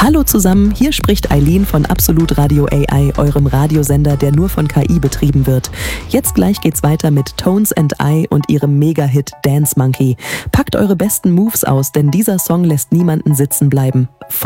Hallo zusammen, hier spricht Eileen von Absolut Radio AI, eurem Radiosender, der nur von KI betrieben wird. Jetzt gleich geht's weiter mit Tones and I und ihrem Mega-Hit Dance Monkey. Packt eure besten Moves aus, denn dieser Song lässt niemanden sitzen bleiben.